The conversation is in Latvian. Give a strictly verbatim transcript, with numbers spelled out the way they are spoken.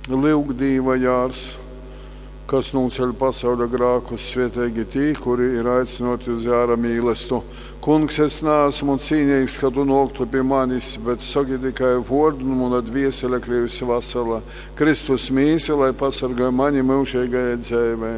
Lūgdīvajārs, kas nūceļ pasauļa grākus, svētīgi tī, kuri ir aicinoti uz jāra mīlestu. Kungs, es neesmu cīnīgs, ka tu noktu pie manis, bet saki tikai vārdu, un mana dviesele kļuvusi vesela. Kristus mīsi, lai pasargāja mani mūžīgajai dzīvei.